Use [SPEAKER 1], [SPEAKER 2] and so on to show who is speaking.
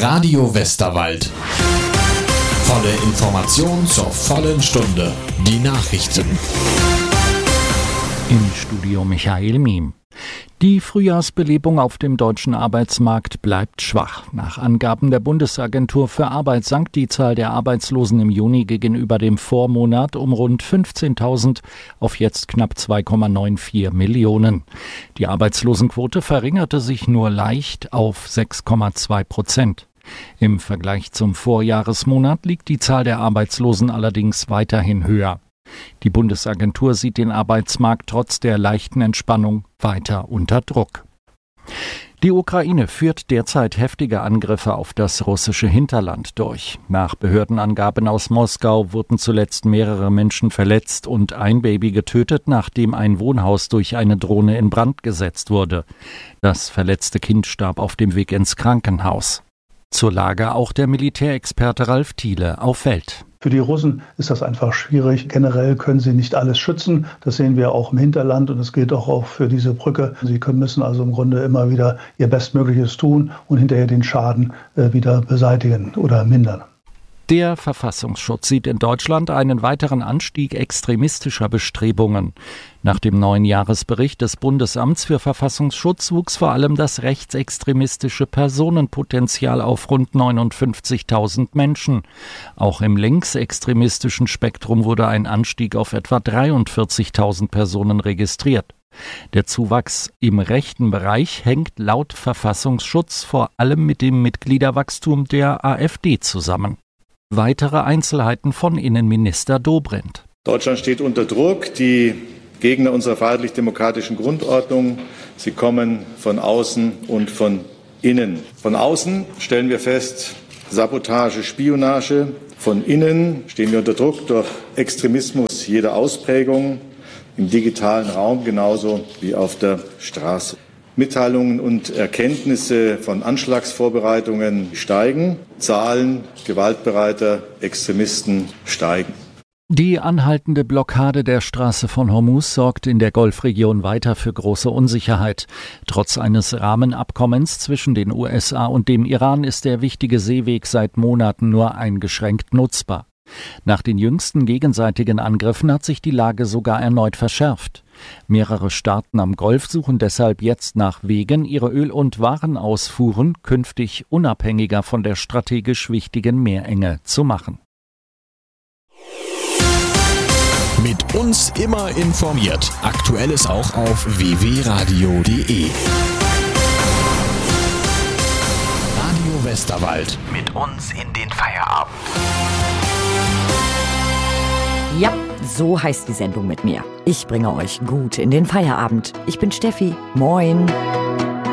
[SPEAKER 1] Radio Westerwald. Volle Information zur vollen Stunde. Die Nachrichten.
[SPEAKER 2] Im Studio Michael Miem. Die Frühjahrsbelebung auf dem deutschen Arbeitsmarkt bleibt schwach. Nach Angaben der Bundesagentur für Arbeit sank die Zahl der Arbeitslosen im Juni gegenüber dem Vormonat um rund 15.000 auf jetzt knapp 2,94 Millionen. Die Arbeitslosenquote verringerte sich nur leicht auf 6,2%. Im Vergleich zum Vorjahresmonat liegt die Zahl der Arbeitslosen allerdings weiterhin höher. Die Bundesagentur sieht den Arbeitsmarkt trotz der leichten Entspannung weiter unter Druck. Die Ukraine führt derzeit heftige Angriffe auf das russische Hinterland durch. Nach Behördenangaben aus Moskau wurden zuletzt mehrere Menschen verletzt und ein Baby getötet, nachdem ein Wohnhaus durch eine Drohne in Brand gesetzt wurde. Das verletzte Kind starb auf dem Weg ins Krankenhaus. Zur Lage auch der Militärexperte Ralf Thiele auf Welt.
[SPEAKER 3] Für die Russen ist das einfach schwierig. Generell können sie nicht alles schützen. Das sehen wir auch im Hinterland und es gilt auch für diese Brücke. Sie müssen also im Grunde immer wieder ihr Bestmögliches tun und hinterher den Schaden wieder beseitigen oder mindern.
[SPEAKER 2] Der Verfassungsschutz sieht in Deutschland einen weiteren Anstieg extremistischer Bestrebungen. Nach dem neuen Jahresbericht des Bundesamts für Verfassungsschutz wuchs vor allem das rechtsextremistische Personenpotenzial auf rund 59.000 Menschen. Auch im linksextremistischen Spektrum wurde ein Anstieg auf etwa 43.000 Personen registriert. Der Zuwachs im rechten Bereich hängt laut Verfassungsschutz vor allem mit dem Mitgliederwachstum der AfD zusammen. Weitere Einzelheiten von Innenminister Dobrindt.
[SPEAKER 4] Deutschland steht unter Druck. Die Gegner unserer freiheitlich-demokratischen Grundordnung, sie kommen von außen und von innen. Von außen stellen wir fest, Sabotage, Spionage. Von innen stehen wir unter Druck durch Extremismus jeder Ausprägung, im digitalen Raum genauso wie auf der Straße. Mitteilungen und Erkenntnisse von Anschlagsvorbereitungen steigen. Zahlen gewaltbereiter Extremisten steigen.
[SPEAKER 2] Die anhaltende Blockade der Straße von Hormuz sorgt in der Golfregion weiter für große Unsicherheit. Trotz eines Rahmenabkommens zwischen den USA und dem Iran ist der wichtige Seeweg seit Monaten nur eingeschränkt nutzbar. Nach den jüngsten gegenseitigen Angriffen hat sich die Lage sogar erneut verschärft. Mehrere Staaten am Golf suchen deshalb jetzt nach Wegen, ihre Öl- und Warenausfuhren künftig unabhängiger von der strategisch wichtigen Meerenge zu machen.
[SPEAKER 1] Mit uns immer informiert. Aktuelles auch auf www.radio.de. Radio Westerwald.
[SPEAKER 5] Mit uns in den Feierabend.
[SPEAKER 6] Ja, so heißt die Sendung mit mir. Ich bringe euch gut in den Feierabend. Ich bin Steffi. Moin.